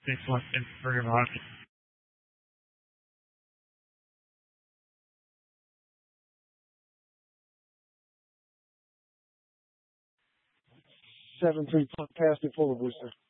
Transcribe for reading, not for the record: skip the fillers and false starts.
question for your boss. 7-3 past it forward, sir.